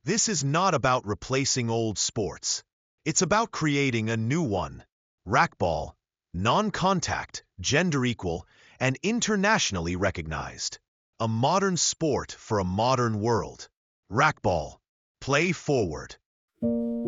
This is not about replacing old sports. It's about creating a new one. Racquetball, non-contact, gender-equal, and internationally recognized. A modern sport for a modern world. Racquetball. Play forward.